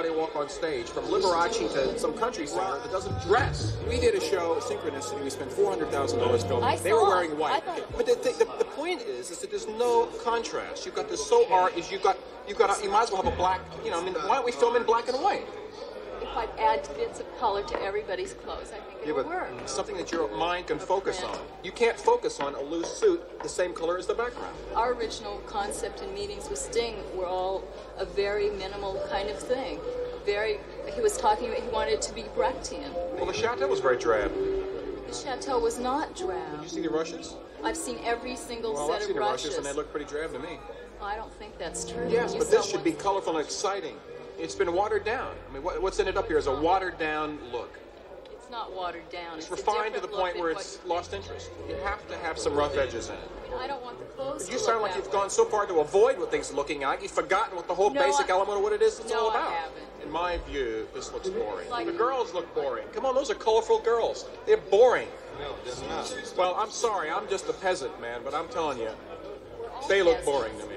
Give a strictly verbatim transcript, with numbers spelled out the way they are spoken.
anybody walk on stage from Liberace to some country singer that doesn't dress. We did a show, Synchronicity. We spent four hundred thousand dollars filming. I They saw were wearing it. white. I thought- But the, the, the point is, is that there's no contrast. You've got this so art is you've got you've got you might as well have a black. You know, I mean, why don't we film in black and white? If I add bits of color to everybody's clothes, I think it Yeah, would but work. something that your mind can focus on. You can't focus on a loose suit the same color as the background. Our original concept in meetings with Sting were all a very minimal kind of thing. Very, he was talking about, he wanted it to be Brechtian. Well, the Chateau was very drab. The chateau was not drab. Did you see the rushes? I've seen every single Well, set I've of seen the rushes. rushes, and they look pretty drab to me. I don't think that's true. Yes, You but saw this should one- be colorful and exciting. It's been watered down. I mean, what, what's ended up here is a watered down look. It's not watered down. It's It's, a refined to the different point look where than it's what- lost interest. You have to have some rough edges in it. I mean, I don't want the clothes. You to sound look like that you've way. gone so far to avoid what things are looking like, you've forgotten what the whole No, basic I- element of what it is it's no, all I about. haven't. In my view, this looks boring. Like- the girls look boring. Come on, those are colorful girls. They're boring. Well, I'm sorry, I'm just a peasant, man, but I'm telling you, they look boring to me.